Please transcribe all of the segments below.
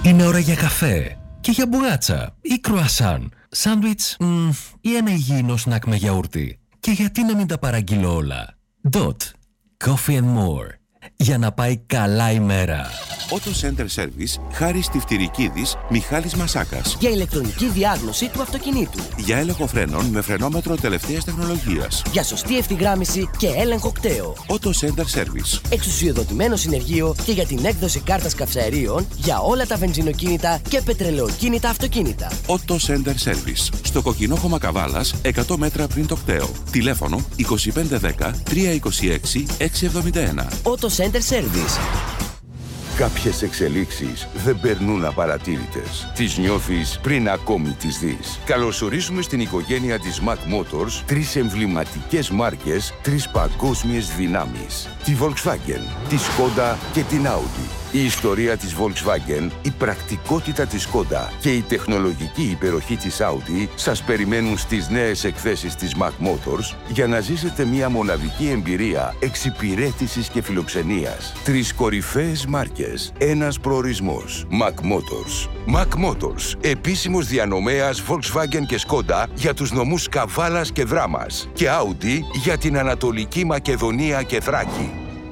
Είναι ώρα για καφέ και για μπουγάτσα ή κρουασάν, σάντουιτς ή ένα υγιεινό σνακ με γιαούρτι. Και γιατί να μην τα παραγγείλω όλα. Dot. Coffee and more. Για να πάει καλά η μέρα. Auto Center Service, Χάρης Τυφτυρικίδης, Μιχάλης Μασάκας. Για ηλεκτρονική διάγνωση του αυτοκινήτου. Για έλεγχο φρένων με φρενόμετρο τελευταίας τεχνολογίας. Για σωστή ευθυγράμμιση και έλεγχο κταίου. Auto Center Service. Εξουσιοδοτημένο συνεργείο και για την έκδοση κάρτας καυσαερίων για όλα τα βενζινοκίνητα και πετρελαιοκίνητα αυτοκίνητα. Auto Center Service. Στο Κοκκινόχωμα Καβάλας, 100 μέτρα πριν το κταίο. Τηλέφωνο 2510 326 671. Auto Center Service. Κάποιες εξελίξεις δεν περνούν απαρατήρητες. Τις νιώθεις πριν ακόμη τις δεις. Καλωσορίζουμε στην οικογένεια της Mac Motors 3 εμβληματικές μάρκες, 3 παγκόσμιες δυνάμεις. Τη Volkswagen, τη Skoda και την Audi. Η ιστορία της Volkswagen, η πρακτικότητα της Skoda και η τεχνολογική υπεροχή της Audi σας περιμένουν στις νέες εκθέσεις της Mac Motors για να ζήσετε μια μοναδική εμπειρία εξυπηρέτησης και φιλοξενίας. 3 κορυφαίες μάρκες, ένας προορισμός. Mac Motors. Mac Motors, επίσημος διανομέας Volkswagen και Skoda για τους νομούς Καβάλας και Δράμας και Audi για την Ανατολική Μακεδονία και Θράκη.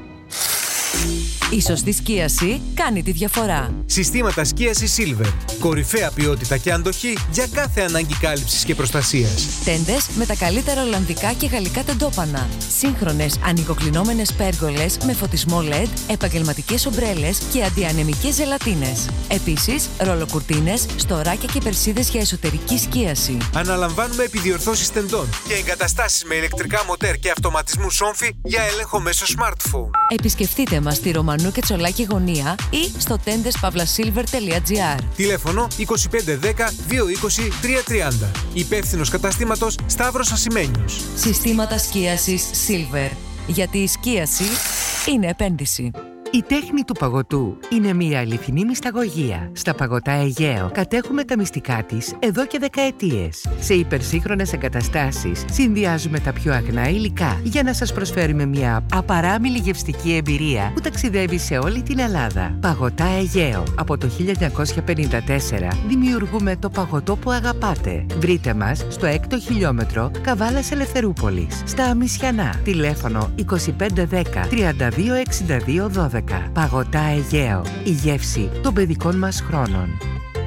Η σωστή σκίαση κάνει τη διαφορά. Συστήματα σκίασης Silver. Κορυφαία ποιότητα και αντοχή για κάθε ανάγκη κάλυψης και προστασίας. Τέντες με τα καλύτερα ολλανδικά και γαλλικά τεντόπανα. Σύγχρονες ανοιγοκλεινόμενες πέργολες με φωτισμό LED, επαγγελματικές ομπρέλες και αντιανεμικές ζελατίνες. Επίσης, ρολοκουρτίνες, στοράκια και περσίδες για εσωτερική σκίαση. Αναλαμβάνουμε επιδιορθώσεις τεντών και εγκαταστάσεις με ηλεκτρικά μοτέρ και αυτοματισμού σόμφι για έλεγχο μέσω smartphone. Επισκεφτείτε μας στη Ρωμανού και Τσολάκη γωνία ή στο tendes.pavlasilver.gr. Τηλέφωνο 2510 220 330. Υπεύθυνος καταστήματος Σταύρος Ασημένιος. Συστήματα σκίασης Silver. Γιατί η σκίαση είναι επένδυση. Η τέχνη του παγωτού είναι μια αληθινή μυσταγωγία. Στα Παγωτά Αιγαίο κατέχουμε τα μυστικά της εδώ και δεκαετίες. Σε υπερσύγχρονες εγκαταστάσεις συνδυάζουμε τα πιο αγνά υλικά για να σας προσφέρουμε μια απαράμιλη γευστική εμπειρία που ταξιδεύει σε όλη την Ελλάδα. Παγωτά Αιγαίο. Από το 1954 δημιουργούμε το παγωτό που αγαπάτε. Βρείτε μας στο 6ο χιλιόμετρο Καβάλας Ελευθερούπολης, στα Αμισιανά. Τηλέφωνο 2510 3262 12. Παγωτά Αιγαίο. Η γεύση των παιδικών μας χρόνων.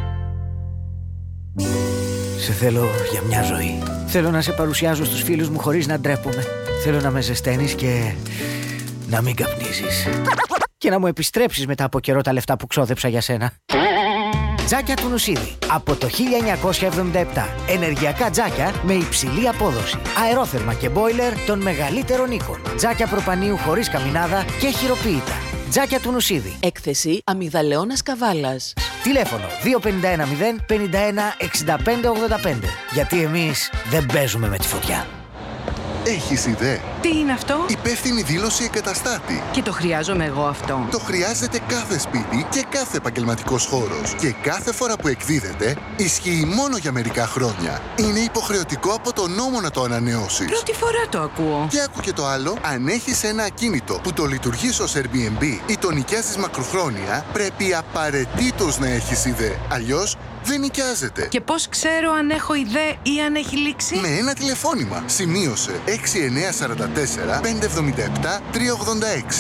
Σε θέλω για μια ζωή. Θέλω να σε παρουσιάζω στους φίλους μου χωρίς να ντρέπομαι. Θέλω να με ζεσταίνεις και να μην καπνίζεις. Και να μου επιστρέψεις μετά από καιρό τα λεφτά που ξόδεψα για σένα. Τζάκια του Νουσίδη. Από το 1977. Ενεργειακά τζάκια με υψηλή απόδοση. Αερόθερμα και μπόιλερ των μεγαλύτερων οίκων. Τζάκια προπανίου χωρίς καμινάδα και χειροποίητα. Τζάκια του Νουσίδη. Έκθεση Αμυγδαλαιώνας Καβάλας. Τηλέφωνο 2510 51 65 85. Γιατί εμείς δεν παίζουμε με τη φωτιά. Έχεις ιδέα? Τι είναι αυτό? Υπεύθυνη δήλωση εγκαταστάτη. Και το χρειάζομαι εγώ αυτό? Το χρειάζεται κάθε σπίτι και κάθε επαγγελματικός χώρος. Και κάθε φορά που εκδίδεται, ισχύει μόνο για μερικά χρόνια. Είναι υποχρεωτικό από το νόμο να το ανανεώσεις. Πρώτη φορά το ακούω. Και άκου και το άλλο, αν έχεις ένα ακίνητο που το λειτουργείς ως Airbnb ή το νοικιάζεις μακροχρόνια, πρέπει απαραίτητος να έχεις ιδέα. Αλλιώς δεν νοικιάζεται. Και πώς ξέρω αν έχω ιδέα ή αν έχει λήξει? Με ένα τηλεφώνημα. Σημείωσε 6944 577 386.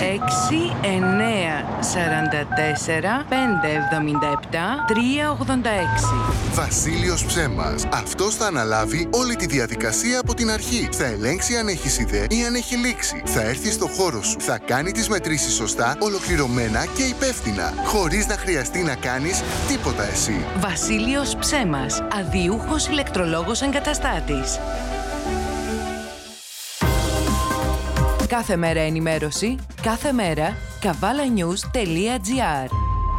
6944 577 386. Βασίλειος Ψέμας. Αυτός θα αναλάβει όλη τη διαδικασία από την αρχή. Θα ελέγξει αν έχεις ιδέα ή αν έχει λήξει. Θα έρθει στο χώρο σου. Θα κάνει τις μετρήσεις σωστά, ολοκληρωμένα και υπεύθυνα. Χωρίς να χρειαστεί να κάνεις τίποτα εσύ. Βασίλειος Ψέμας. Αδιούχος ηλεκτρολόγος εγκαταστάτης. Κάθε μέρα ενημέρωση, κάθε μέρα kavalanews.gr.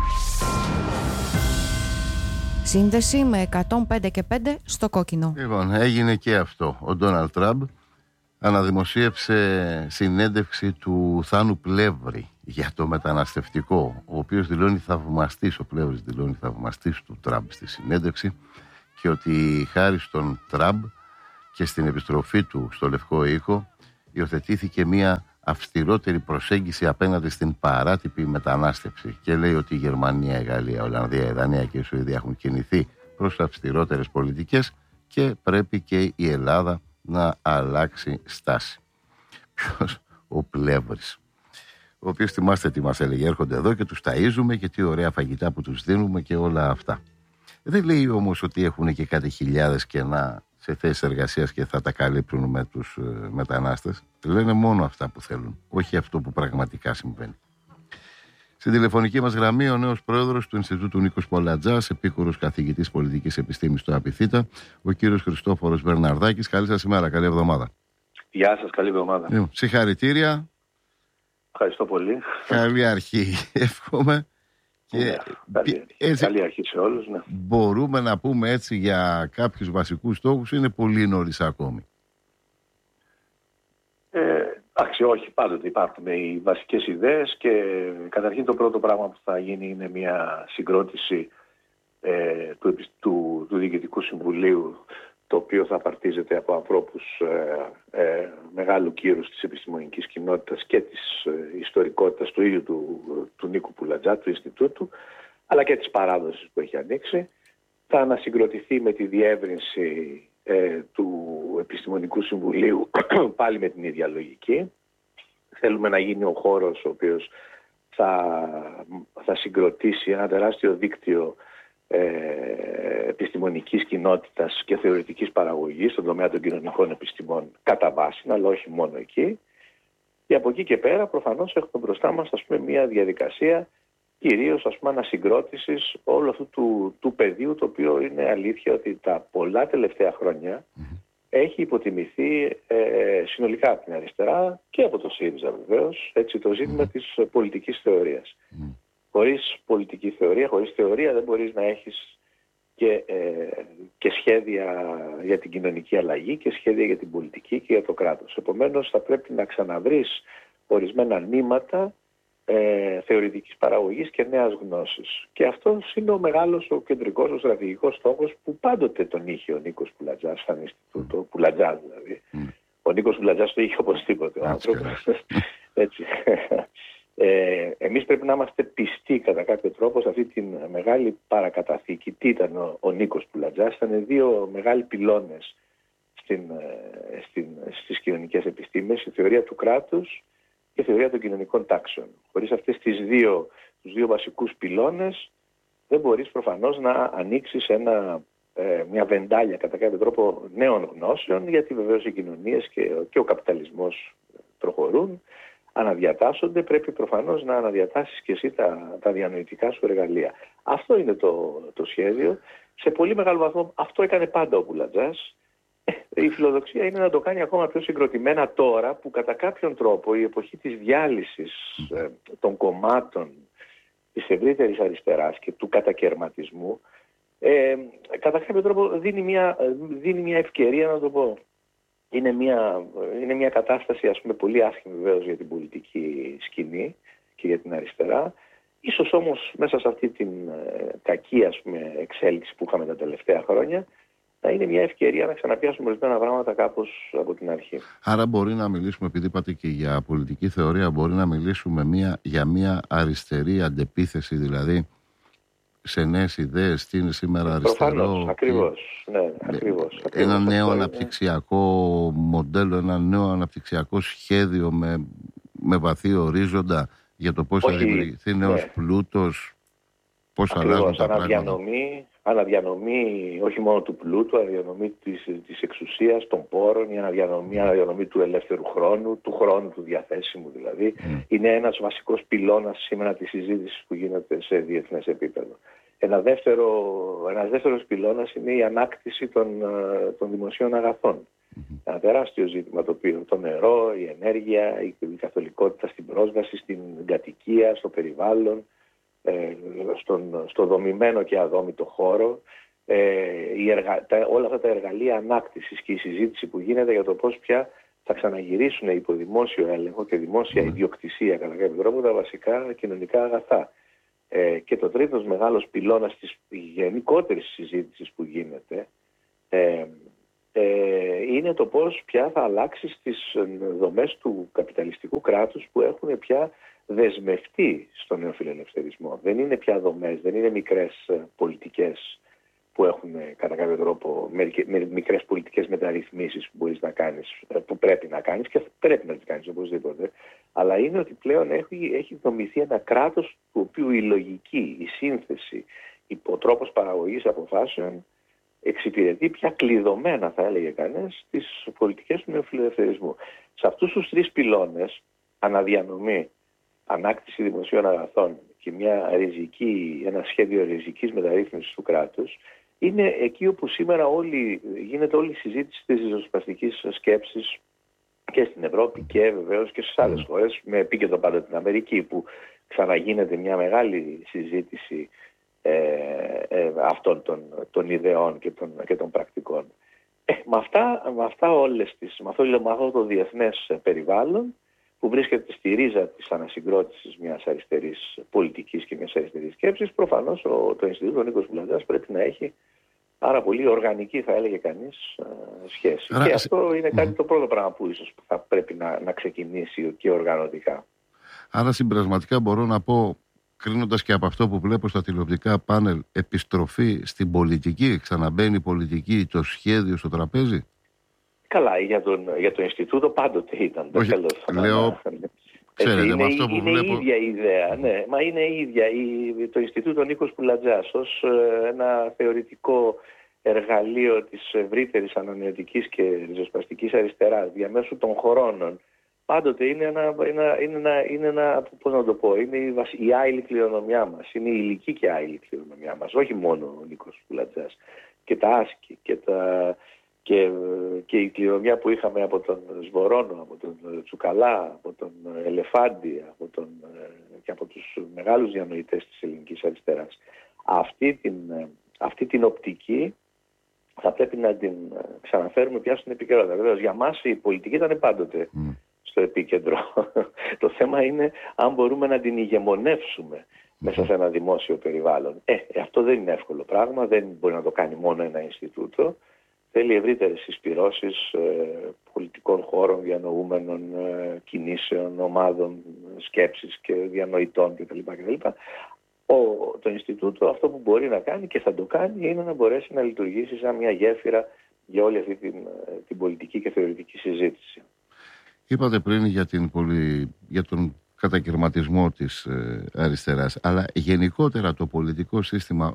Σύνδεση με 105 και 5 στο κόκκινο. Λοιπόν, έγινε και αυτό. Ο Ντόναλντ Τραμπ αναδημοσίευσε συνέντευξη του Θάνου Πλεύρη για το μεταναστευτικό, ο οποίος δηλώνει θαυμαστής, ο Πλεύρης δηλώνει θαυμαστής του Τραμπ στη συνέντευξη και ότι χάρη στον Τραμπ και στην επιστροφή του στο Λευκό Οίκο υιοθετήθηκε μια αυστηρότερη προσέγγιση απέναντι στην παράτυπη μετανάστευση και λέει ότι η Γερμανία, η Γαλλία, η Ολλανδία, η Δανία και η Σουηδία έχουν κινηθεί προς αυστηρότερες πολιτικές και πρέπει και η Ελλάδα να αλλάξει στάση. Ποιος? Ο Πλεύρης, ο οποίος, θυμάστε τι μας έλεγε, έρχονται εδώ και τους ταΐζουμε και τι ωραία φαγητά που τους δίνουμε και όλα αυτά. Δεν λέει όμως ότι έχουν και κάτι χιλιάδες κενά σε θέσεις εργασίας και θα τα καλύπτουν με τους μετανάστες. Λένε μόνο αυτά που θέλουν, όχι αυτό που πραγματικά συμβαίνει. Στην τηλεφωνική μας γραμμή ο νέος πρόεδρος του Ινστιτούτου Νίκος Πουλατζάς, επίκουρος καθηγητής πολιτικής επιστήμης στο ΑΠΙΘΙΤΑ, ο κύριος Χριστόφορος Μπερναρδάκης. Καλή σας ημέρα, καλή εβδομάδα. Γεια σας, καλή εβδομάδα. Συγχαρητήρια. Ευχαριστώ πολύ. Καλή αρχή, εύχομαι. Και καλή αρχή σε όλους. Ναι. Μπορούμε να πούμε έτσι για κάποιους βασικούς στόχους, είναι πολύ νωρίς ακόμη. Εντάξει, όχι, πάντοτε υπάρχουν οι βασικές ιδέες και καταρχήν το πρώτο πράγμα που θα γίνει είναι μια συγκρότηση του Διοικητικού Συμβουλίου, το οποίο θα απαρτίζεται από ανθρώπους μεγάλου κύρους της επιστημονικής κοινότητας και της ιστορικότητας του ίδιου του Νίκου Πουλατζά, του Ινστιτούτου, αλλά και της παράδοσης που έχει ανοίξει. Θα ανασυγκροτηθεί με τη διεύρυνση του Επιστημονικού Συμβουλίου πάλι με την ίδια λογική. Θέλουμε να γίνει ο χώρος ο οποίος θα συγκροτήσει ένα τεράστιο δίκτυο επιστημονικής κοινότητας και θεωρητικής παραγωγής στον τομέα των κοινωνικών επιστημών κατά βάση, αλλά όχι μόνο εκεί. Και από εκεί και πέρα προφανώς έχουμε μπροστά μας μια διαδικασία κυρίως ανασυγκρότησης όλου αυτού του πεδίου, το οποίο είναι αλήθεια ότι τα πολλά τελευταία χρόνια έχει υποτιμηθεί συνολικά από την αριστερά και από το ΣΥΡΙΖΑ βεβαίως, έτσι, το ζήτημα της πολιτικής θεωρίας. Χωρίς πολιτική θεωρία, χωρίς θεωρία δεν μπορείς να έχεις και σχέδια για την κοινωνική αλλαγή και σχέδια για την πολιτική και για το κράτος. Επομένως θα πρέπει να ξαναβρεις ορισμένα νήματα θεωρητικής παραγωγής και νέας γνώσης. Και αυτός είναι ο μεγάλος, ο κεντρικός, ο στρατηγικός στόχος που πάντοτε τον είχε ο Νίκος Πουλατζάς, σαν Ινστιτούτο Πουλατζάς δηλαδή. Ο Νίκος Πουλατζάς το είχε οπωσδήποτε ο άνθρωπος. Έτσι. Εμείς πρέπει να είμαστε πιστοί κατά κάποιο τρόπο σε αυτή τη μεγάλη παρακαταθήκη. Τι ήταν ο Νίκος Πουλατζάς? Ήταν δύο μεγάλοι πυλώνες στις κοινωνικές επιστήμες, η θεωρία του κράτους και η θεωρία των κοινωνικών τάξεων. Χωρίς αυτές τους δύο βασικούς πυλώνες δεν μπορείς προφανώς να ανοίξεις μια βεντάλια κατά κάποιο τρόπο νέων γνώσεων, γιατί βεβαίως οι κοινωνίες και ο καπιταλισμός προχωρούν, αναδιατάσσονται, πρέπει προφανώς να αναδιατάσεις και εσύ τα διανοητικά σου εργαλεία. Αυτό είναι το σχέδιο. Σε πολύ μεγάλο βαθμό αυτό έκανε πάντα ο Πουλατζάς. Η φιλοδοξία είναι να το κάνει ακόμα πιο συγκροτημένα τώρα που κατά κάποιον τρόπο η εποχή της διάλυσης των κομμάτων της ευρύτερης αριστεράς και του κατακαιρματισμού κατά κάποιο τρόπο δίνει μια ευκαιρία, να το πω. Είναι μια κατάσταση πολύ άσχημη βεβαίως για την πολιτική σκηνή και για την αριστερά. Ίσως όμως μέσα σε αυτή την κακή εξέλιξη που είχαμε τα τελευταία χρόνια να είναι μια ευκαιρία να ξαναπιάσουμε ορισμένα πράγματα κάπως από την αρχή. Άρα μπορεί να μιλήσουμε, επειδή είπατε και για πολιτική θεωρία, μπορεί να μιλήσουμε για μια αριστερή αντεπίθεση, δηλαδή σε νέες ιδέες, τι είναι σήμερα αριστερό. Προφανώς, ακριβώς. Ναι, ακριβώς. Ένα νέο αναπτυξιακό μοντέλο, ένα νέο αναπτυξιακό σχέδιο με βαθύ ορίζοντα για το πώς θα δημιουργηθεί νέος πλούτος, πώς αλλάζουν τα πράγματα. Αναδιανομή όχι μόνο του πλούτου, αναδιανομή της εξουσίας, των πόρων, η αναδιανομή του ελεύθερου χρόνου, του χρόνου του διαθέσιμου δηλαδή. Είναι ένας βασικός πυλώνας σήμερα της συζήτησης που γίνεται σε διεθνές επίπεδο. Ένας δεύτερος πυλώνας είναι η ανάκτηση των δημοσίων αγαθών. Ένα τεράστιο ζήτημα το νερό, η ενέργεια, η καθολικότητα στην πρόσβαση, στην κατοικία, στο περιβάλλον, στο δομημένο και αδόμητο χώρο, όλα αυτά τα εργαλεία ανάκτησης και η συζήτηση που γίνεται για το πώς πια θα ξαναγυρίσουν υπό δημόσιο έλεγχο και δημόσια ιδιοκτησία κατά κάποιο τρόπο τα βασικά κοινωνικά αγαθά. Και το τρίτος μεγάλος πυλώνας της γενικότερης συζήτησης που γίνεται είναι το πώς πια θα αλλάξει στις δομές του καπιταλιστικού κράτους που έχουν πια δεσμευτεί στον νεοφιλελευθερισμό. Δεν είναι πια δομές, δεν είναι μικρές πολιτικές που έχουν κατά κάποιο τρόπο μικρές πολιτικές μεταρρυθμίσεις που μπορείς να κάνεις, που πρέπει να κάνεις και πρέπει να τις κάνεις οπωσδήποτε. Αλλά είναι ότι πλέον έχει δομηθεί ένα κράτος του οποίου η λογική, η σύνθεση, ο τρόπος παραγωγής αποφάσεων εξυπηρετεί πια κλειδωμένα, θα έλεγε κανείς, τις πολιτικές του νεοφιλελευθερισμού. Σε αυτούς τους τρεις πυλώνες, αναδιανομή, ανάκτηση δημοσίων αγαθών και ένα σχέδιο ριζικής μεταρρύθμισης του κράτους, είναι εκεί όπου σήμερα γίνεται όλη η συζήτηση της ριζοσπαστικής σκέψης και στην Ευρώπη και βεβαίως και στις άλλες χώρες, με επίκεντρο πάντα την Αμερική, που ξαναγίνεται μια μεγάλη συζήτηση αυτών των ιδεών και των πρακτικών. Με αυτό το διεθνές περιβάλλον που βρίσκεται στη ρίζα της ανασυγκρότησης μιας αριστερής πολιτικής και μιας αριστερής σκέψης, προφανώς το Ινστιτούτο Νίκος Πουλατζάς πρέπει να έχει πάρα πολύ οργανική, θα έλεγε κανείς, σχέση. Και αυτό είναι κάτι το πρώτο πράγμα που ίσως θα πρέπει να ξεκινήσει και οργανωτικά. Άρα συμπερασματικά μπορώ να πω, κρίνοντας και από αυτό που βλέπω στα τηλεοπτικά πάνελ, επιστροφή στην πολιτική, ξαναμπαίνει η πολιτική, το σχέδιο στο τραπέζι. Καλά, για το Ινστιτούτο πάντοτε ήταν. Όχι, λέω, ξέρετε, με αυτό που βλέπω... Είναι η ίδια η ιδέα, ναι, μα είναι η ίδια. Το Ινστιτούτο Νίκος Πουλατζάς ως ένα θεωρητικό εργαλείο της ευρύτερης ανανεωτικής και ριζοσπαστικής αριστεράς διαμέσου των χρόνων, πάντοτε είναι πώς να το πω, είναι η άειλη κληρονομιά μας, είναι η υλική και άειλη κληρονομιά μας, όχι μόνο ο Νίκος Πουλατζάς. Και τα άσκη και η κληρονομιά που είχαμε από τον Σβορώνο, από τον Τσουκαλά, από τον Ελεφάντη και από τους μεγάλους διανοητές της ελληνικής αριστεράς. Αυτή την οπτική θα πρέπει να την ξαναφέρουμε πια στην επικαιρότητα. Βεβαίως, για μας η πολιτική ήταν πάντοτε στο επίκεντρο. Το θέμα είναι αν μπορούμε να την ηγεμονεύσουμε μέσα σε ένα δημόσιο περιβάλλον. Αυτό δεν είναι εύκολο πράγμα, δεν μπορεί να το κάνει μόνο ένα Ινστιτούτο. Θέλει ευρύτερες συσπυρώσεις πολιτικών χώρων, διανοούμενων, κινήσεων, ομάδων σκέψης και διανοητών κτλ. Το Ινστιτούτο αυτό που μπορεί να κάνει και θα το κάνει είναι να μπορέσει να λειτουργήσει σαν μια γέφυρα για όλη αυτή την πολιτική και θεωρητική συζήτηση. Είπατε πριν για τον κατακαιρματισμό της αριστεράς, αλλά γενικότερα το πολιτικό σύστημα,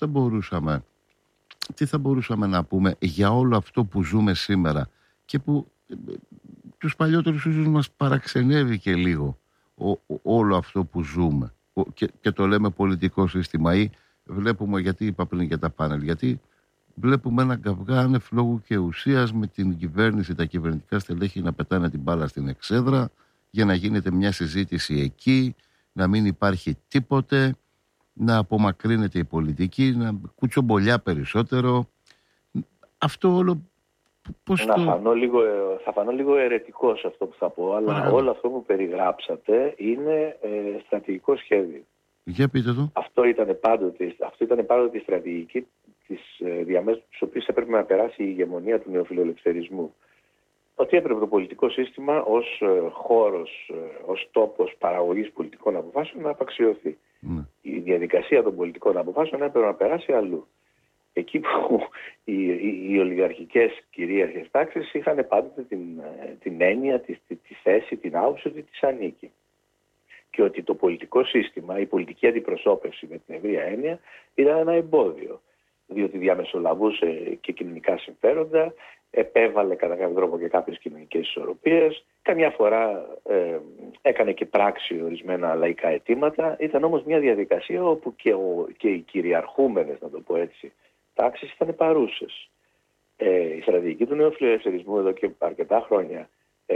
τι θα μπορούσαμε να πούμε για όλο αυτό που ζούμε σήμερα και που τους παλιότερους ίσως μας παραξενεύει και λίγο όλο αυτό που ζούμε και το λέμε πολιτικό σύστημα, ή βλέπουμε, γιατί είπα πριν για τα πάνελ, γιατί βλέπουμε ένα καυγά άνευ λόγου και ουσίας με την κυβέρνηση, τα κυβερνητικά στελέχη να πετάνε την μπάλα στην εξέδρα για να γίνεται μια συζήτηση εκεί, να μην υπάρχει τίποτε, να απομακρύνεται η πολιτική, να κουτσομπολιά περισσότερο. Αυτό όλο πώς θα φανώ λίγο αιρετικός αυτό που θα πω, αλλά όλο αυτό που περιγράψατε είναι στρατηγικό σχέδιο. Για πείτε το. Αυτό ήταν πάντοτε η στρατηγική διαμέσου της οποίας έπρεπε να περάσει η ηγεμονία του νεοφιλελευθερισμού. Ότι έπρεπε το πολιτικό σύστημα ως χώρος, ως τόπος παραγωγής πολιτικών αποφάσεων να απαξιωθεί. Η διαδικασία των πολιτικών αποφάσεων έπρεπε να περάσει αλλού. Εκεί που οι ολιγαρχικές κυρίαρχες τάξεις είχαν πάντοτε την έννοια, τη θέση, την άποψη ότι της ανήκει. Και ότι το πολιτικό σύστημα, η πολιτική αντιπροσώπευση με την ευρεία έννοια ήταν ένα εμπόδιο. Διότι διαμεσολαβούσε και κοινωνικά συμφέροντα, επέβαλε κατά κάποιο τρόπο και κάποιες κοινωνικές ισορροπίες, καμιά φορά έκανε και πράξη ορισμένα λαϊκά αιτήματα. Ήταν όμως μια διαδικασία όπου και οι κυριαρχούμενες, να το πω έτσι, τάξεις ήταν παρούσες. Η στρατηγική του νεοφιλελευθερισμού εδώ και αρκετά χρόνια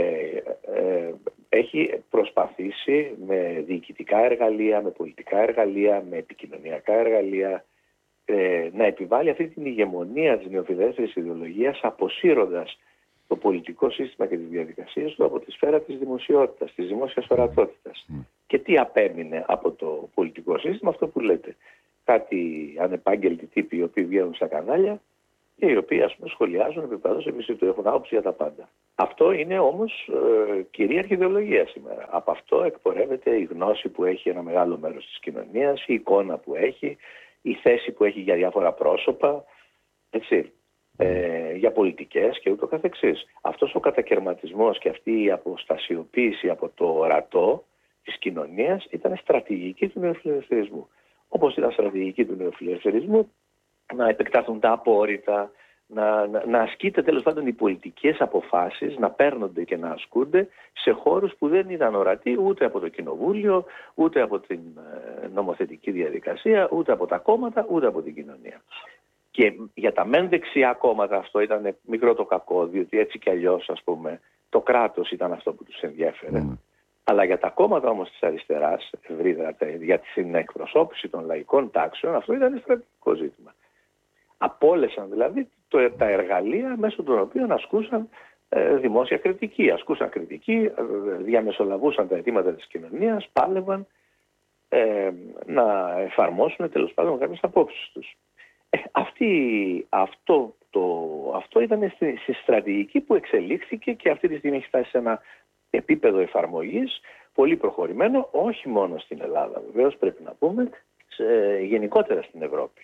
έχει προσπαθήσει με διοικητικά εργαλεία, με πολιτικά εργαλεία, με επικοινωνιακά εργαλεία να επιβάλλει αυτή την ηγεμονία της νεοφιλελεύθερης ιδεολογίας, αποσύροντας το πολιτικό σύστημα και τις διαδικασίες του από τη σφαίρα της δημοσιότητας, της δημόσιας ορατότητας. Και τι απέμεινε από το πολιτικό σύστημα? Αυτό που λέτε. Κάτι ανεπάγγελτοι τύποι οι οποίοι βγαίνουν στα κανάλια και οι οποίοι ας πούμε σχολιάζουν επιπράττως επιστήμη, έχουν άποψη για τα πάντα. Αυτό είναι όμως κυρίαρχη ιδεολογία σήμερα. Από αυτό εκπορεύεται η γνώση που έχει ένα μεγάλο μέρος της κοινωνίας, η εικόνα που έχει, η θέση που έχει για διάφορα πρόσωπα, έτσι, για πολιτικές και ούτω καθεξής. Αυτός ο κατακερματισμός και αυτή η αποστασιοποίηση από το ορατό της κοινωνίας ήταν στρατηγική του νεοφιλελευθερισμού. Όπως ήταν στρατηγική του νεοφιλελευθερισμού να επεκτάθουν τα απόρριτα, να ασκείται τέλος πάντων οι πολιτικές αποφάσεις, να παίρνονται και να ασκούνται σε χώρους που δεν ήταν ορατοί ούτε από το κοινοβούλιο, ούτε από την νομοθετική διαδικασία, ούτε από τα κόμματα, ούτε από την κοινωνία. Και για τα μεν δεξιά κόμματα αυτό ήταν μικρό το κακό, διότι έτσι κι αλλιώς, ας πούμε, το κράτος ήταν αυτό που τους ενδιέφερε. Αλλά για τα κόμματα όμως της αριστεράς, ευρύτερα, για την εκπροσώπηση των λαϊκών τάξεων, αυτό ήταν στρατηγικό ζήτημα. Απόλεσαν δηλαδή τα εργαλεία μέσω των οποίων ασκούσαν δημόσια κριτική. Ασκούσαν κριτική, διαμεσολαβούσαν τα αιτήματα της κοινωνίας, πάλευαν να εφαρμόσουν τέλος πάντων κάποιες απόψεις τους. Αυτό ήταν στη στρατηγική που εξελίχθηκε και αυτή τη στιγμή έχει φτάσει σε ένα επίπεδο εφαρμογής πολύ προχωρημένο, όχι μόνο στην Ελλάδα βεβαίως πρέπει να πούμε, γενικότερα στην Ευρώπη.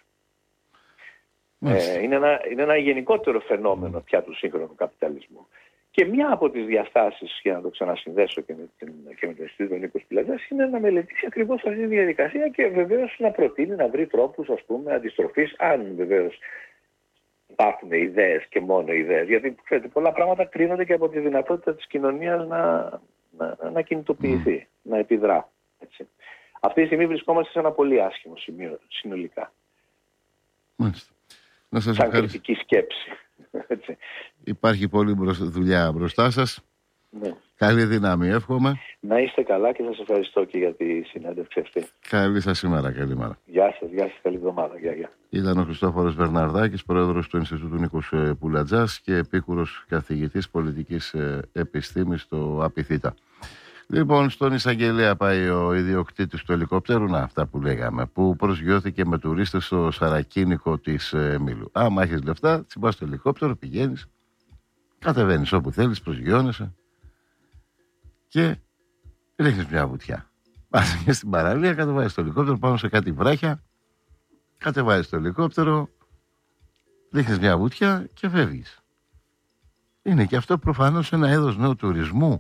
Είναι ένα γενικότερο φαινόμενο πια του σύγχρονου καπιταλισμού. Και μια από τις διαστάσεις, για να το ξανασυνδέσω και με τον Ινστιτούτο Νίκος Πιλατζάς, είναι να μελετήσει ακριβώς αυτή τη διαδικασία και βεβαίως να προτείνει να βρει τρόπους, ας πούμε, αντιστροφής, αν βεβαίως υπάρχουν ιδέες και μόνο ιδέες. Γιατί ξέρετε, πολλά πράγματα κρίνονται και από τη δυνατότητα της κοινωνίας να κινητοποιηθεί, να επιδρά. Έτσι. Αυτή τη στιγμή βρισκόμαστε σε ένα πολύ άσχημο σημείο συνολικά. Μάλιστα. Να σας σαν κριτική σκέψη. Έτσι. Υπάρχει πολλή δουλειά μπροστά σας. Ναι. Καλή δύναμη εύχομαι. Να είστε καλά και σας ευχαριστώ και για τη συνέντευξη αυτή. Καλή σας ημέρα, καλημέρα. Γεια σας, καλή εβδομάδα. Γεια. Ήταν ο Χριστόφορος Βερναρδάκης, πρόεδρος του Ινστιτούτου Νίκος Πουλατζάς και επίκουρος καθηγητής πολιτικής επιστήμης στο ΑΠΙΘΙΤΑ. Λοιπόν, στον εισαγγελέα πάει ο ιδιοκτήτης του ελικόπτερου, αυτά που λέγαμε, που προσγειώθηκε με τουρίστες στο σαρακίνικο της Μήλου. Άμα έχεις λεφτά, τσιμπάς στο ελικόπτερο, πηγαίνεις, κατεβαίνεις όπου θέλεις, προσγειώνεσαι και ρίχνεις μια βουτιά. Πας και στην παραλία, κατεβάζεις το ελικόπτερο πάνω σε κάτι βράχια, κατεβάζεις το ελικόπτερο, ρίχνεις μια βουτιά και φεύγεις. Είναι και αυτό προφανώς ένα είδος νέου τουρισμού.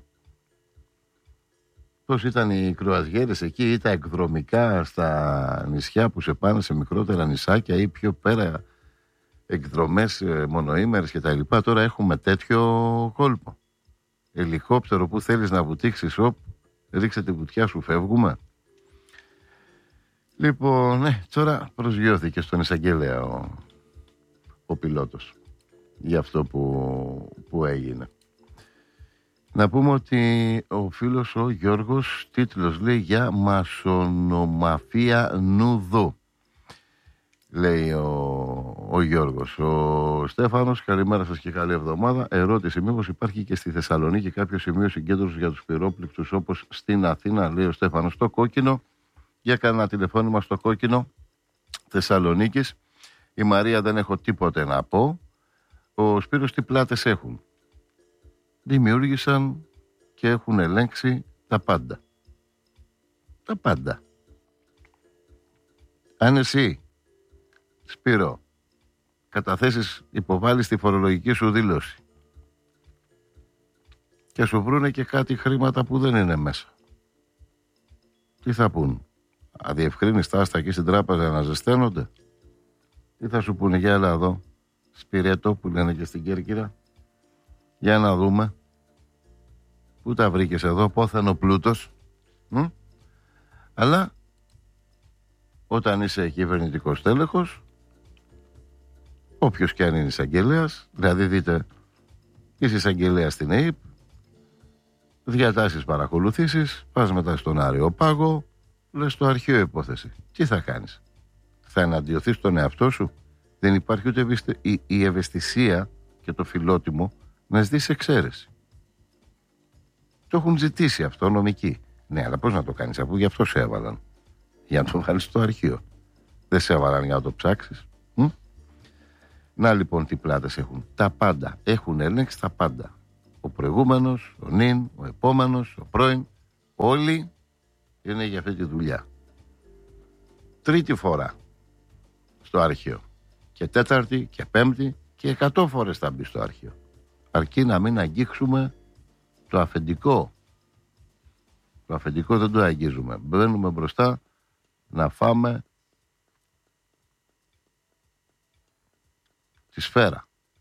Πώς ήταν οι κρουαζιέρες εκεί ή τα εκδρομικά στα νησιά που σε πάνε σε μικρότερα νησάκια ή πιο πέρα εκδρομές μονοήμερες και τα λοιπά. Τώρα έχουμε τέτοιο κόλπο. Ελικόπτερο που θέλεις να βουτήξεις, ρίξε τη βουτιά σου, φεύγουμε. Λοιπόν, τώρα προσγειώθηκε στον εισαγγελέα ο πιλότος για αυτό που έγινε. Να πούμε ότι ο φίλος ο Γιώργος, τίτλος λέει για μασονομαφία νουδού. Λέει ο Γιώργος. Ο Στέφανος, καλημέρα σας και καλή εβδομάδα. Ερώτηση, μήπως υπάρχει και στη Θεσσαλονίκη κάποιο σημείο συγκέντρωσης για τους πυρόπληκτους όπως στην Αθήνα, λέει ο Στέφανος. Στο Κόκκινο, για κανένα τηλεφώνημα στο Κόκκινο Θεσσαλονίκης. Η Μαρία, δεν έχω τίποτε να πω. Ο Σπύρος, τι πλάτες έχουν? Δημιούργησαν και έχουν ελέγξει τα πάντα. Τα πάντα. Αν εσύ, Σπύρο, καταθέσεις, υποβάλεις τη φορολογική σου δήλωση και σου βρούνε και κάτι χρήματα που δεν είναι μέσα, τι θα πούν? Αδιευκρίνεις τα άστα εκεί στην τράπεζα να ζεσταίνονται? Τι θα σου πούνε? Για έλα εδώ, Σπυρέτο που λένε και στην Κέρκυρα, για να δούμε πού τα βρήκες εδώ, πόθεν ο πλούτος. Αλλά όταν είσαι κυβερνητικός τέλεχος, όποιος και αν είναι εισαγγελέας, δηλαδή δείτε, είσαι εισαγγελέας στην ΑΕΠ, διατάσεις παρακολουθήσεις, πας μετά στον Αριοπάγο, λες στο αρχείο υπόθεση. Τι θα κάνεις? Θα εναντιωθείς τον εαυτό σου? Δεν υπάρχει ούτε η ευαισθησία και το φιλότιμο να ζητήσει εξαίρεση. Το έχουν ζητήσει αυτό νομικοί. Ναι, αλλά πώς να το κάνεις, αφού γι' αυτό σε έβαλαν? Για να το βάλεις στο αρχείο. Δεν σε έβαλαν για να το ψάξεις. Να λοιπόν τι πλάτες έχουν. Τα πάντα. Έχουν ελέγξει τα πάντα. Ο προηγούμενος, ο νυν, ο επόμενος, ο πρώην. Όλοι είναι για αυτή τη δουλειά. Τρίτη φορά στο αρχείο. Και τέταρτη και πέμπτη και 100 φορές θα μπει στο αρχείο. Αρκεί να μην αγγίξουμε το αφεντικό. Το αφεντικό δεν το αγγίζουμε. Μπαίνουμε μπροστά να φάμε τη σφαίρα.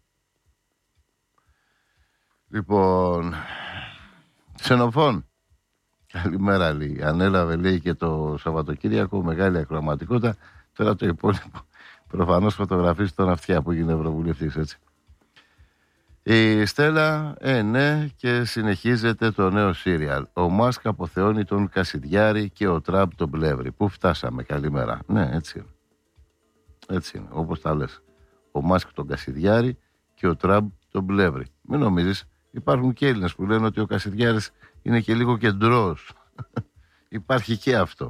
Λοιπόν, Ξενοφών, καλημέρα, λέει. Ανέλαβε, λέει, και το Σαββατοκύριακο, μεγάλη ακροαματικότητα. Τώρα το υπόλοιπο προφανώς φωτογραφίζει τον αυτιά που έγινε ευρωβουλευτής, έτσι. Η Στέλλα, ναι, και συνεχίζεται το νέο σύριαλ. Ο Μάσκ αποθεώνει τον Κασιδιάρη και ο Τραμπ τον Πλεύρη. Πού φτάσαμε, καλημέρα. Ναι, έτσι είναι. Έτσι είναι, όπως τα λες. Ο Μάσκ τον Κασιδιάρη και ο Τραμπ τον Πλεύρη. Μην νομίζεις, υπάρχουν και Έλληνες που λένε ότι ο Κασιδιάρης είναι και λίγο κεντρός. Υπάρχει και αυτό.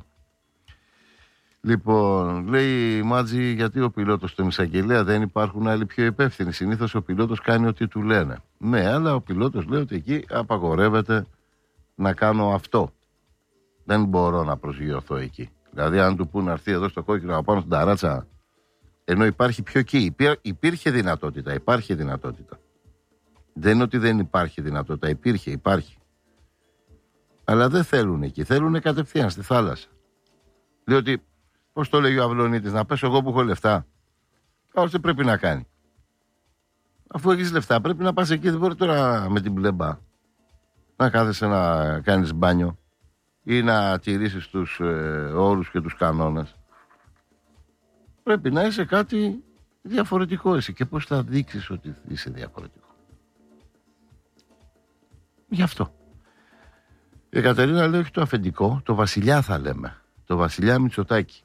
Λοιπόν, λέει η Μάτζη, γιατί ο πιλότος στον εισαγγελέα δεν υπάρχουν άλλοι πιο υπεύθυνοι. Συνήθως ο πιλότος κάνει ό,τι του λένε. Ναι, αλλά ο πιλότος λέει ότι εκεί απαγορεύεται να κάνω αυτό. Δεν μπορώ να προσγειωθώ εκεί. Δηλαδή, αν του πούν να έρθει εδώ στο κόκκινο να πάνω στην ταράτσα, ενώ υπάρχει πιο εκεί. Υπήρχε δυνατότητα, υπάρχει δυνατότητα. Δεν είναι ότι δεν υπάρχει δυνατότητα, υπάρχει. Αλλά δεν θέλουν εκεί, θέλουν κατευθείαν στη θάλασσα. Λέει ότι, πώς το λέει ο Αυλονίτης, να πέσω εγώ που έχω λεφτά. Πώς τι πρέπει να κάνει. Αφού έχεις λεφτά, πρέπει να πας εκεί, δεν μπορεί τώρα με την μπλέμπα να κάθεσαι να κάνεις μπάνιο ή να τηρήσεις τους όρους και τους κανόνες. Πρέπει να είσαι κάτι διαφορετικό εσύ. Και πώς θα δείξεις ότι είσαι διαφορετικό. Γι' αυτό. Η Κατερίνα λέει όχι το αφεντικό, το βασιλιά θα λέμε. Το βασιλιά Μητσοτάκη.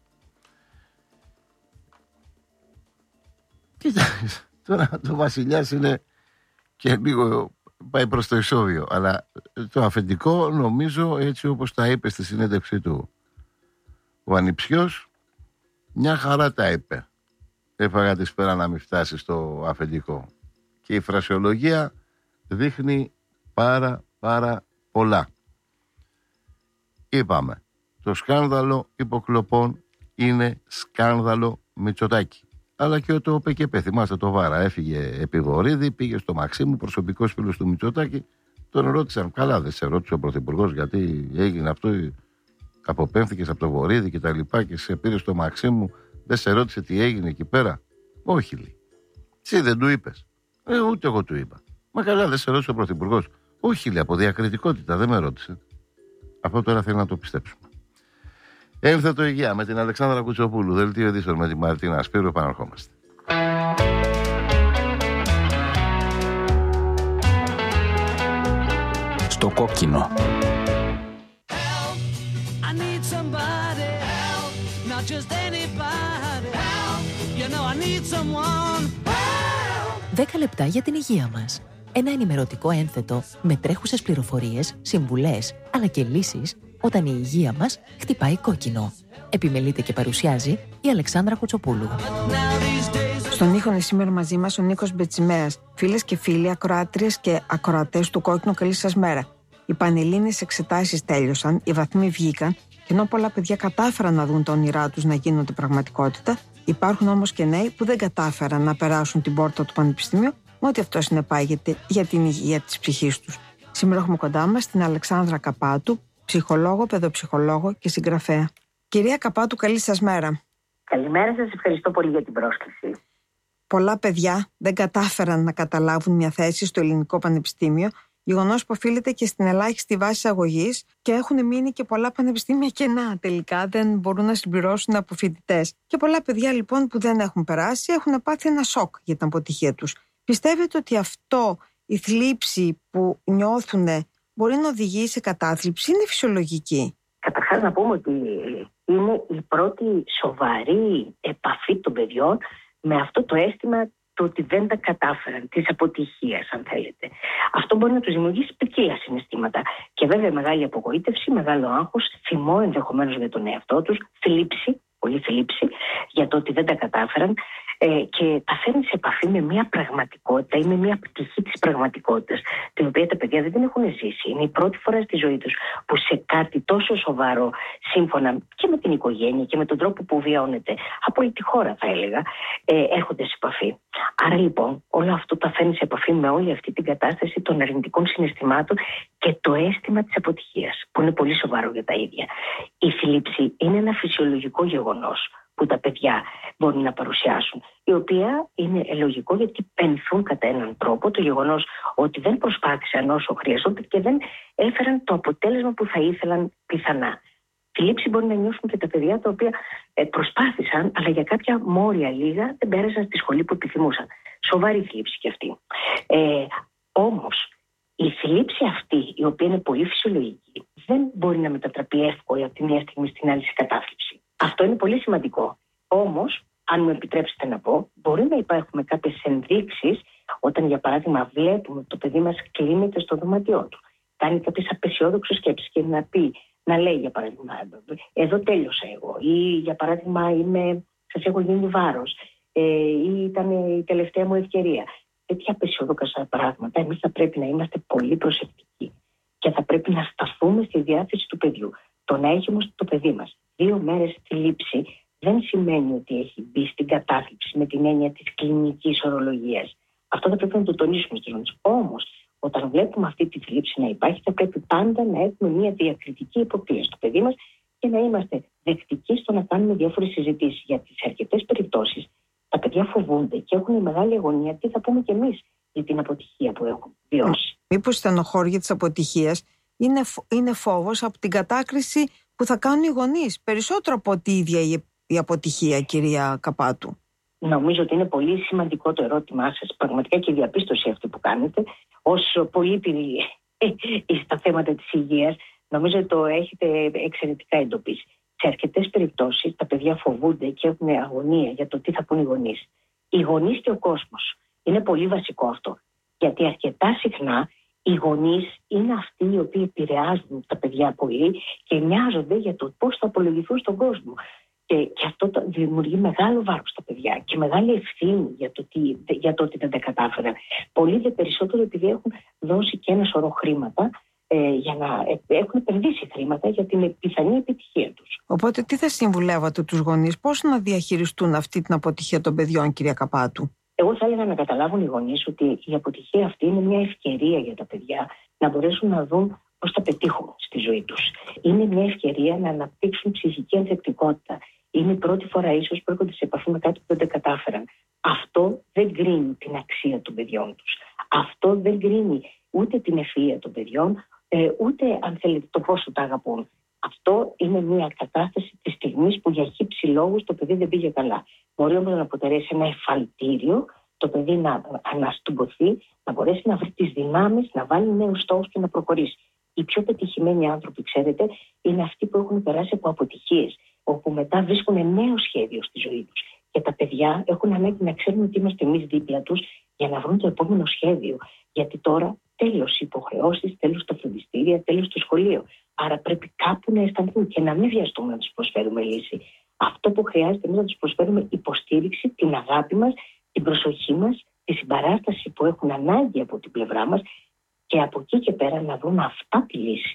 Κοίτα, τώρα το βασιλιάς είναι και λίγο πάει προς το ισόβιο. Αλλά το αφεντικό νομίζω έτσι όπως τα είπε στη συνέντευξή του ο Ανιψιός, μια χαρά τα είπε. Έφαγα τη σφαίρα να μην φτάσει στο αφεντικό. Και η φρασιολογία δείχνει πάρα πολλά. Είπαμε, το σκάνδαλο υποκλοπών είναι σκάνδαλο Μητσοτάκη. Αλλά και το ΟΠΕΚΕΠΕ, θυμάστε το Βάρα, έφυγε επί Βορίδη, πήγε στο Μαξίμου, προσωπικός φίλος του Μητσοτάκη, τον ρώτησαν, καλά δεν σε ρώτησε ο Πρωθυπουργός γιατί έγινε αυτό, αποπέμφθηκες από το Βορίδη και τα λοιπά και σε πήρε στο Μαξίμου, δεν σε ρώτησε τι έγινε εκεί πέρα. Όχι, λέει. Εσύ δεν του είπες. Ούτε εγώ του είπα. Μα καλά δεν σε ρώτησε ο Πρωθυπουργός. Όχι, λέει, από διακριτικότητα δεν με ρώτησε. Αυτό τώρα θέλει να το πιστέψουμε. Ήλθε το Υγεία με την Αλεξάνδρα Κουτσοπούλου. Δελτίο ειδήσεων με τη Μαρτίνα Σπύρου. Επαναρχόμαστε. Στο κόκκινο. Δέκα λεπτά για την υγεία μας. Ένα ενημερωτικό ένθετο με τρέχουσες πληροφορίες, συμβουλές, αλλά και λύσεις όταν η υγεία μας χτυπάει κόκκινο. Επιμελείται και παρουσιάζει η Αλεξάνδρα Κουτσοπούλου. Στον ήχο είναι σήμερα μαζί μας ο Νίκος Μπετσιμέας. Φίλες και φίλοι, ακροάτριες και ακροατές του Κόκκινου, καλή σας μέρα. Οι πανελλήνιες εξετάσεις τέλειωσαν, οι βαθμοί βγήκαν, και ενώ πολλά παιδιά κατάφεραν να δουν τα όνειρά τους να γίνονται πραγματικότητα, υπάρχουν όμως και νέοι που δεν κατάφεραν να περάσουν την πόρτα του πανεπιστημίου, με ό,τι αυτό συνεπάγεται για την υγεία της ψυχής τους. Σήμερα έχουμε κοντά μας την Αλεξάνδρα Καπάτου, ψυχολόγο, παιδοψυχολόγο και συγγραφέα. Κυρία Καπάτου, καλή σας μέρα. Καλημέρα σας, ευχαριστώ πολύ για την πρόσκληση. Πολλά παιδιά δεν κατάφεραν να καταλάβουν μια θέση στο Ελληνικό Πανεπιστήμιο, γεγονός που οφείλεται και στην ελάχιστη βάση αγωγής, και έχουν μείνει και πολλά πανεπιστήμια κενά τελικά, δεν μπορούν να συμπληρώσουν από φοιτητές. Και πολλά παιδιά λοιπόν που δεν έχουν περάσει έχουν πάθει ένα σοκ για την αποτυχία τους. Πιστεύετε ότι αυτό, η θλίψη που νιώθουν, μπορεί να οδηγεί σε κατάθλιψη, είναι φυσιολογική? Καταρχάς να πούμε ότι είναι η πρώτη σοβαρή επαφή των παιδιών με αυτό το αίσθημα το ότι δεν τα κατάφεραν, της αποτυχίας αν θέλετε. Αυτό μπορεί να τους δημιουργήσει ποικίλα συναισθήματα. Και βέβαια μεγάλη απογοήτευση, μεγάλο άγχος, θυμό ενδεχομένως για τον εαυτό τους, θλίψη, πολύ θλίψη για το ότι δεν τα κατάφεραν. Και τα φέρνει σε επαφή με μια πραγματικότητα ή με μια πτυχή της πραγματικότητας, την οποία τα παιδιά δεν την έχουν ζήσει. Είναι η πρώτη φορά στη ζωή τους που σε κάτι τόσο σοβαρό, σύμφωνα και με την οικογένεια και με τον τρόπο που βιώνεται, από όλη τη χώρα θα έλεγα, έρχονται σε επαφή. Άρα λοιπόν όλο αυτό τα φέρνει σε επαφή με όλη αυτή την κατάσταση των αρνητικών συναισθημάτων και το αίσθημα της αποτυχίας, που είναι πολύ σοβαρό για τα ίδια. Η θλίψη είναι ένα φυσιολογικό γεγονός που τα παιδιά μπορούν να παρουσιάσουν, η οποία είναι λογικό γιατί πενθούν κατά έναν τρόπο το γεγονός ότι δεν προσπάθησαν όσο χρειαζόταν και δεν έφεραν το αποτέλεσμα που θα ήθελαν πιθανά. Θλίψη μπορεί να νιώσουν και τα παιδιά τα οποία προσπάθησαν, αλλά για κάποια μόρια λίγα δεν πέρασαν στη σχολή που επιθυμούσαν. Σοβαρή θλίψη κι αυτή. Όμως, η θλίψη αυτή, η οποία είναι πολύ φυσιολογική, δεν μπορεί να μετατραπεί εύκολα από τη μία στιγμή στην άλλη σε κατάθλιψη. Αυτό είναι πολύ σημαντικό. Όμως, αν μου επιτρέψετε να πω, μπορεί να υπάρχουν κάποιες ενδείξεις όταν, για παράδειγμα, βλέπουμε ότι το παιδί μας κλείνεται στο δωμάτιό του, κάνει κάποιες απεσιόδοξες σκέψεις και να λέει, για παράδειγμα, εδώ τέλειωσα εγώ, ή για παράδειγμα, σας έχω γίνει βάρος, ή ήταν η τελευταία μου ευκαιρία. Τέτοια απεσιόδοξα πράγματα, εμείς θα πρέπει να είμαστε πολύ προσεκτικοί και θα πρέπει να σταθούμε στη διάθεση του παιδιού. Το να έχει όμως το παιδί μας 2 μέρες θλίψη δεν σημαίνει ότι έχει μπει στην κατάθλιψη με την έννοια της κλινικής ορολογίας. Αυτό θα πρέπει να το τονίσουμε στους γονείς. Όμως, όταν βλέπουμε αυτή τη θλίψη να υπάρχει, θα πρέπει πάντα να έχουμε μια διακριτική εποπτεία στο παιδί μας και να είμαστε δεκτικοί στο να κάνουμε διάφορες συζητήσεις. Γιατί σε αρκετές περιπτώσεις τα παιδιά φοβούνται και έχουν μεγάλη αγωνία. Τι θα πούμε κι εμείς για την αποτυχία που έχουν βιώσει. Μήπως η στενοχώρια της αποτυχίας είναι φόβος από την κατάκριση που θα κάνουν οι γονείς, περισσότερο από τη ίδια η αποτυχία, κυρία Καπάτου? Νομίζω ότι είναι πολύ σημαντικό το ερώτημά σας, πραγματικά, και η διαπίστωση αυτή που κάνετε, ως πολύτιμη στα θέματα της υγείας. Νομίζω ότι το έχετε εξαιρετικά εντοπίσει. Σε αρκετές περιπτώσεις τα παιδιά φοβούνται και έχουν αγωνία για το τι θα πούν οι γονείς. Οι γονείς και ο κόσμος. Είναι πολύ βασικό αυτό. Γιατί αρκετά συχνά οι γονείς είναι αυτοί οι οποίοι επηρεάζουν τα παιδιά πολύ και νοιάζονται για το πώς θα απολογηθούν στον κόσμο. Και αυτό δημιουργεί μεγάλο βάρος στα παιδιά και μεγάλη ευθύνη για το ότι δεν τα κατάφεραν. Πολύ δε περισσότερο επειδή έχουν δώσει και ένα σωρό χρήματα, για να έχουν επενδύσει χρήματα για την πιθανή επιτυχία τους. Οπότε τι θα συμβουλεύατε τους γονείς, πώς να διαχειριστούν αυτή την αποτυχία των παιδιών, κυρία Καπάτου? Εγώ θα έλεγα να καταλάβουν οι γονείς ότι η αποτυχία αυτή είναι μια ευκαιρία για τα παιδιά να μπορέσουν να δουν πώς θα πετύχουν στη ζωή τους. Είναι μια ευκαιρία να αναπτύξουν ψυχική ανθεκτικότητα. Είναι η πρώτη φορά ίσως που έρχονται σε επαφή με κάτι που δεν τα κατάφεραν. Αυτό δεν κρίνει την αξία των παιδιών τους. Αυτό δεν κρίνει ούτε την ευφυΐα των παιδιών, ούτε, αν θέλετε, το πόσο τα αγαπούν. Αυτό είναι μια κατάσταση της στιγμής που για χύψη λόγους το παιδί δεν πήγε καλά. Μπορεί όμως να αποτελέσει ένα εφαλτήριο, το παιδί να αναστουμποθεί, να μπορέσει να βρει τις δυνάμεις, να βάλει νέους στόχους και να προχωρήσει. Οι πιο πετυχημένοι άνθρωποι, ξέρετε, είναι αυτοί που έχουν περάσει από αποτυχίες, όπου μετά βρίσκουν νέο σχέδιο στη ζωή τους. Και τα παιδιά έχουν ανάγκη να ξέρουν ότι είμαστε εμείς δίπλα τους για να βρουν το επόμενο σχέδιο. Γιατί τώρα τέλος οι υποχρεώσεις, τέλος τα φροντιστήρια, τέλος το σχολείο. Άρα πρέπει κάπου να αισθανθούν και να μην βιαστούμε να τους προσφέρουμε λύση. Αυτό που χρειάζεται είναι να τους προσφέρουμε υποστήριξη, την αγάπη μας, την προσοχή μας, τη συμπαράσταση που έχουν ανάγκη από την πλευρά μας και από εκεί και πέρα να βρουν αυτά τη λύση.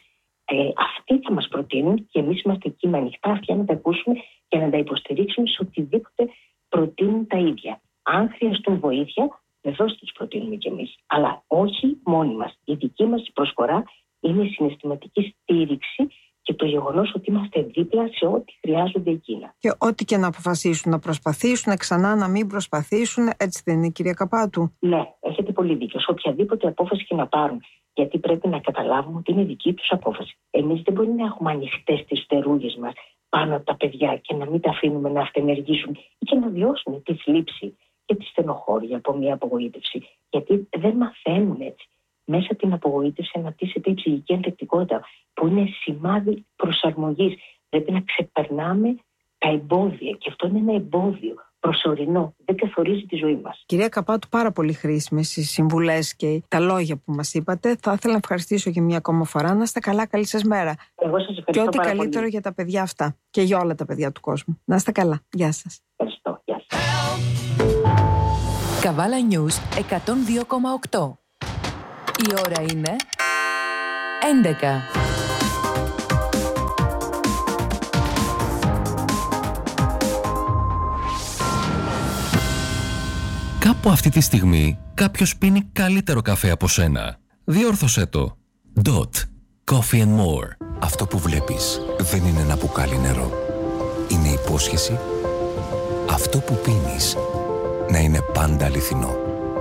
Αυτοί θα μας προτείνουν και εμείς είμαστε εκεί με ανοιχτά αυτιά να τα ακούσουμε και να τα υποστηρίξουμε σε οτιδήποτε προτείνουν τα ίδια. Αν χρειαστούν βοήθεια, βεβαίως τους προτείνουμε κι εμείς. Αλλά όχι μόνοι μας. Η δική μας προσφορά είναι η συναισθηματική στήριξη και το γεγονός ότι είμαστε δίπλα σε ό,τι χρειάζονται εκείνα. Και ό,τι και να αποφασίσουν, να προσπαθήσουν ξανά, να μην προσπαθήσουν, έτσι δεν είναι, κυρία Καπάτου? Ναι, έχετε πολύ δίκιο. Σε οποιαδήποτε απόφαση και να πάρουν. Γιατί πρέπει να καταλάβουμε ότι είναι δική τους απόφαση. Εμείς δεν μπορεί να έχουμε ανοιχτές τις φτερούγες μας πάνω από τα παιδιά και να μην τα αφήνουμε να αυτενεργήσουν ή και να βιώσουν τη θλίψη και τη στενοχώρια από μια απογοήτευση. Γιατί δεν μαθαίνουν έτσι. Μέσα από την απογοήτευση αναπτύσσεται η ψυχική ανθεκτικότητα, που είναι σημάδι προσαρμογής. Πρέπει να ξεπερνάμε τα εμπόδια. Και αυτό είναι ένα εμπόδιο προσωρινό. Δεν καθορίζει τη ζωή μας. Κυρία Καπάτου, πάρα πολύ χρήσιμες οι συμβουλές και τα λόγια που μας είπατε. Θα ήθελα να ευχαριστήσω για μια ακόμα φορά. Να είστε καλά, καλή σας μέρα. Εγώ σας ευχαριστώ. Και ό,τι πάρα καλύτερο πολύ για τα παιδιά αυτά και για όλα τα παιδιά του κόσμου. Να είστε καλά. Γεια σας. Ευχαριστώ. Γεια σας. Καβάλα News 102,8. Η ώρα είναι 11. Κάπου αυτή τη στιγμή κάποιος πίνει καλύτερο καφέ από σένα. Διόρθωσέ το. Dot. Coffee and More. Αυτό που βλέπεις δεν είναι ένα μπουκάλι νερό. Είναι υπόσχεση αυτό που πίνεις να είναι πάντα αληθινό.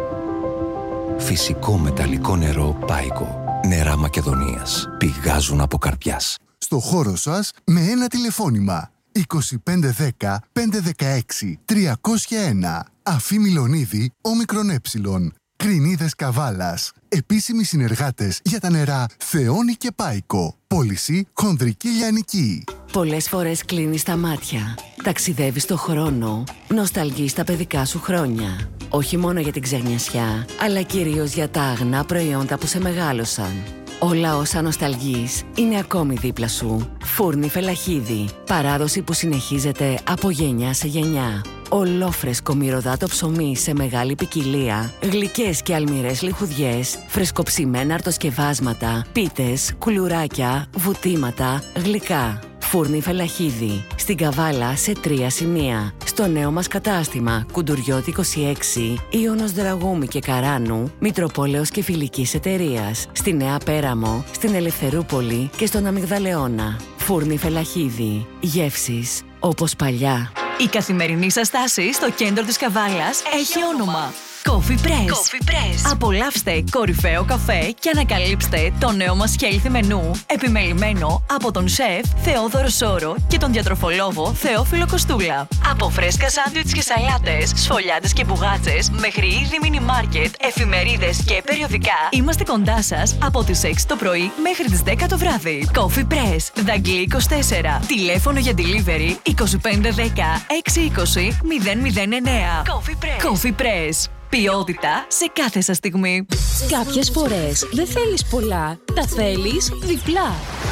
Φυσικό μεταλλικό νερό Πάικο. Νερά Μακεδονίας. Πηγάζουν από καρδιάς. Στο χώρο σας με ένα τηλεφώνημα. 2510 516 301. Αφή Μιλονίδη, όμικρον ε. Κρινίδες Καβάλας. Επίσημοι συνεργάτες για τα νερά Θεόνη και Πάικο. Πώληση χονδρική λιανική. Πολλές φορές κλείνεις τα μάτια. Ταξιδεύεις στο χρόνο. Νοσταλγείς τα παιδικά σου χρόνια. Όχι μόνο για την ξεχνιασιά, αλλά κυρίως για τα αγνά προϊόντα που σε μεγάλωσαν. Όλα όσα νοσταλγείς είναι ακόμη δίπλα σου. Φούρνη Φελαχίδη. Παράδοση που συνεχίζεται από γενιά σε γενιά. Ολόφρεσκο μυρωδάτο ψωμί σε μεγάλη ποικιλία. Γλυκές και αλμυρές λιχουδιές. Φρεσκοψημένα αρτοσκευάσματα. Πίτες, κουλουράκια, βουτήματα, γλυκά. Φούρνη Φελαχίδη. Στην Καβάλα σε 3 σημεία. Στο νέο μας κατάστημα Κουντουριώτη 26, Ιωνος Δραγούμη και Καράνου, Μητροπόλεως και Φιλικής Εταιρείας. Στη Νέα Πέραμο, στην Ελευθερούπολη και στον Αμυγδαλεώνα. Φούρνη Φελαχίδη. Γεύσεις όπως παλιά. Η καθημερινή σας στάση στο κέντρο της Καβάλας έχει όνομα. Coffee Press. Απολαύστε κορυφαίο καφέ και ανακαλύψτε το νέο μας healthy μενού, επιμελημένο από τον σεφ Θεόδωρο Σόρο και τον διατροφολόγο Θεόφιλο Κοστούλα. Από φρέσκα σάντουιτς και σαλάτες, σφολιάτες και μπουγάτσες, μέχρι είδη μίνι μάρκετ, εφημερίδες και περιοδικά, είμαστε κοντά σας από τις 6 το πρωί μέχρι τις 10 το βράδυ. Coffee Press, Δαγκλή 24. Τηλέφωνο για delivery 2510 620 009. Coffee Press. Ποιότητα σε κάθε σας στιγμή. Κάποιες φορές δεν θέλεις πολλά, τα θέλεις διπλά.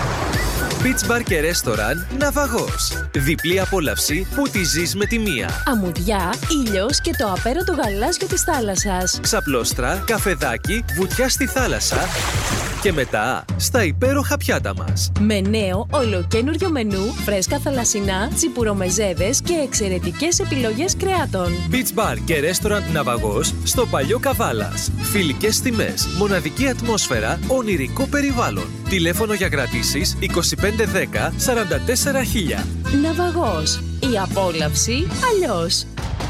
Beach Bar και Restaurant Ναυαγός. Διπλή απόλαυση που τη ζεις με τη μία. Αμμουδιά, ήλιος και το απέραντο γαλάζιο της θάλασσας. Ξαπλώστρα, καφεδάκι, βουτιά στη θάλασσα και μετά στα υπέροχα πιάτα μας. Με νέο ολοκένουργιο μενού, φρέσκα θαλασσινά, τσιπουρομεζέδες και εξαιρετικές επιλογές κρεάτων. Beach Bar και Restaurant Ναυαγός στο παλιό Καβάλας. Φιλικές τιμές, μοναδική ατμόσφαιρα, ονειρικό περιβάλλον. Τηλέφωνο για κρατήσεις 2510 44 000. Ναυαγός. Η απόλαυση αλλιώς.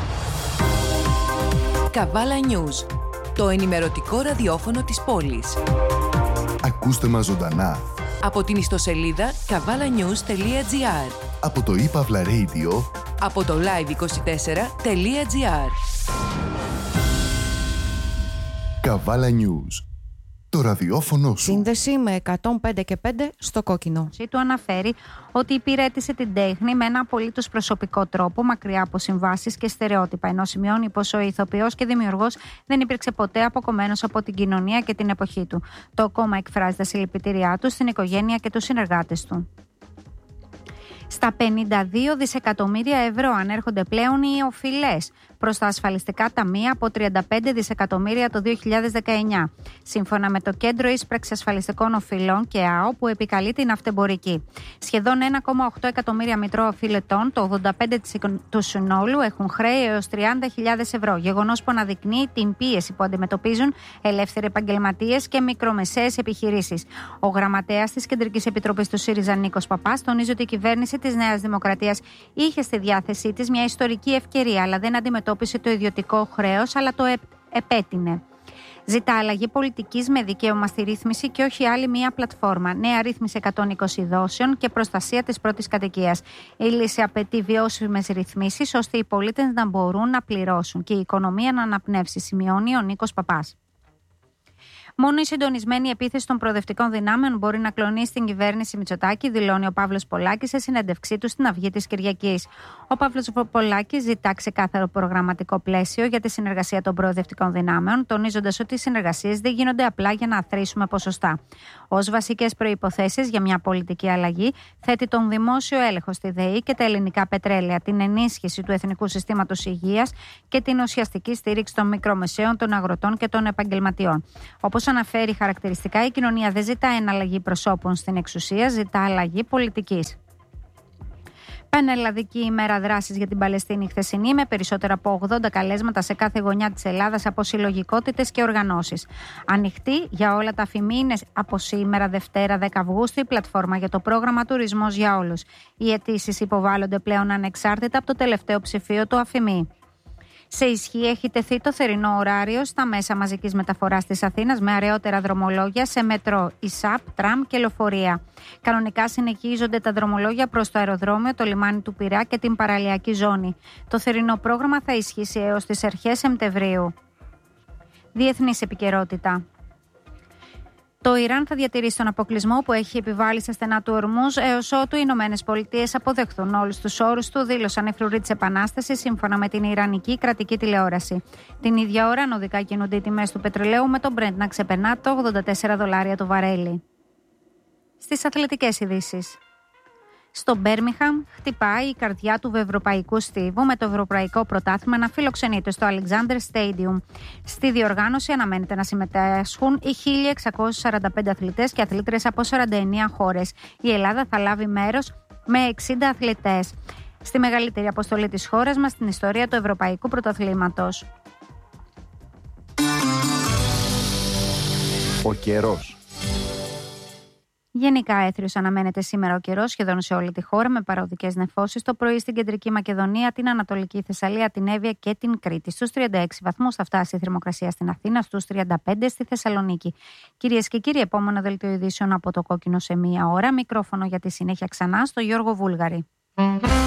Καβάλα News. Το ενημερωτικό ραδιόφωνο της πόλης. Ακούστε μας ζωντανά Από την ιστοσελίδα kavalanews.gr. Από το ePavla Radio. Από το live24.gr. Καβάλα News. Το ραδιόφωνο σου. Σύνδεση με 105 και 5 στο κόκκινο. Του αναφέρει ότι υπηρέτησε την τέχνη με ένα απολύτως προσωπικό τρόπο, μακριά από συμβάσεις και στερεότυπα, ενώ σημειώνει πως ο ηθοποιός και δημιουργός δεν υπήρξε ποτέ αποκομμένος από την κοινωνία και την εποχή του. Το κόμμα εκφράζει τα συλληπιτήριά του στην οικογένεια και τους συνεργάτες του. Στα 52 δισεκατομμύρια ευρώ ανέρχονται πλέον οι οφειλές προς τα ασφαλιστικά ταμεία από 35 δισεκατομμύρια το 2019. Σύμφωνα με το Κέντρο Ίσπραξης Ασφαλιστικών Οφειλών και ΑΟ που επικαλεί την αυτεμπορική. Σχεδόν 1,8 εκατομμύρια μητρώοφιλετών, το 85% του συνόλου, έχουν χρέη έως 30.000 ευρώ. Γεγονός που αναδεικνύει την πίεση που αντιμετωπίζουν ελεύθεροι επαγγελματίες και μικρομεσαίες επιχειρήσεις. Ο γραμματέας της Κεντρικής Επιτροπής του ΣΥΡΙΖΑ, Νίκος Παπάς, τονίζει ότι η κυβέρνηση της Νέας Δημοκρατίας είχε στη διάθεσή της μια ιστορική ευκαιρία, αλλά δεν αντιμετώπισε το ιδιωτικό χρέος, αλλά το επέτεινε. Ζητά αλλαγή πολιτικής με δικαίωμα στη ρύθμιση και όχι άλλη μία πλατφόρμα. Νέα ρύθμιση 120 δόσεων και προστασία της πρώτης κατοικίας. Η λύση απαιτεί βιώσιμες ρυθμίσεις ώστε οι πολίτες να μπορούν να πληρώσουν και η οικονομία να αναπνεύσει, σημειώνει ο Νίκος Παπάς. Μόνο η συντονισμένη επίθεση των προοδευτικών δυνάμεων μπορεί να κλονίσει την κυβέρνηση Μητσοτάκη, δηλώνει ο Παύλος Πολάκης σε συνέντευξή του στην Αυγή της Κυριακής. Ο Παύλος Πολάκης ζητά ξεκάθαρο προγραμματικό πλαίσιο για τη συνεργασία των προοδευτικών δυνάμεων, τονίζοντας ότι οι συνεργασίες δεν γίνονται απλά για να αθροίσουμε ποσοστά. Ως βασικές προϋποθέσεις για μια πολιτική αλλαγή, θέτει τον δημόσιο έλεγχο στη ΔΕΗ και τα ελληνικά πετρέλαια, την ενίσχυση του Εθνικού Συστήματος Υγείας και την ουσιαστική στήριξη των μικρομεσαίων, των αγροτών και των επαγγελματιών. Όπως αναφέρει χαρακτηριστικά, η κοινωνία δεν ζητά εναλλαγή προσώπων στην εξουσία, ζητά αλλαγή πολιτικής. Πανελλαδική ημέρα δράσης για την Παλαιστίνη χθεσινή, με περισσότερα από 80 καλέσματα σε κάθε γωνιά της Ελλάδας από συλλογικότητες και οργανώσεις. Ανοιχτή για όλα τα αφημί είναι από σήμερα Δευτέρα 10 Αυγούστου η πλατφόρμα για το πρόγραμμα Τουρισμός για Όλους. Οι αιτήσεις υποβάλλονται πλέον ανεξάρτητα από το τελευταίο ψηφίο του αφημί. Σε ισχύ έχει τεθεί το θερινό ωράριο στα μέσα μαζικής μεταφοράς της Αθήνας με αραιότερα δρομολόγια σε μετρό, ΙΣΑΠ, τραμ και λεωφορεία. Κανονικά συνεχίζονται τα δρομολόγια προς το αεροδρόμιο, το λιμάνι του Πειραιά και την παραλιακή ζώνη. Το θερινό πρόγραμμα θα ισχύσει έως τις αρχές Σεπτεμβρίου. Διεθνής επικαιρότητα. Το Ιράν θα διατηρήσει τον αποκλεισμό που έχει επιβάλει στα στενά του Ορμούζ έως ότου οι Ηνωμένες Πολιτείες αποδεχθούν όλους τους όρους του, δήλωσαν οι φρουροί της Επανάστασης σύμφωνα με την Ιρανική κρατική τηλεόραση. Την ίδια ώρα ανωδικά κινούνται οι τιμές του πετρελαίου με τον Brent να ξεπερνά το $84 το βαρέλι. Στις αθλητικές ειδήσεις. Στο Μπέρμιχαμ χτυπάει η καρδιά του ευρωπαϊκού στίβου με το ευρωπαϊκό πρωτάθλημα να φιλοξενείται στο Alexander Stadium. Στη διοργάνωση αναμένεται να συμμετάσχουν οι 1.645 αθλητές και αθλήτρες από 49 χώρες. Η Ελλάδα θα λάβει μέρος με 60 αθλητές. Στη μεγαλύτερη αποστολή της χώρας μας στην ιστορία του ευρωπαϊκού πρωταθλήματος. Ο καιρός. Γενικά έθριος αναμένεται σήμερα ο καιρός σχεδόν σε όλη τη χώρα με παροδικές νεφώσεις το πρωί στην Κεντρική Μακεδονία, την Ανατολική Θεσσαλία, την Εύβοια και την Κρήτη. Στους 36 βαθμούς θα φτάσει η θερμοκρασία στην Αθήνα, στους 35 στη Θεσσαλονίκη. Κυρίες και κύριοι, επόμενο δελτίο ειδήσεων από το Κόκκινο σε μία ώρα. Μικρόφωνο για τη συνέχεια ξανά στο Γιώργο Βούλγαρη.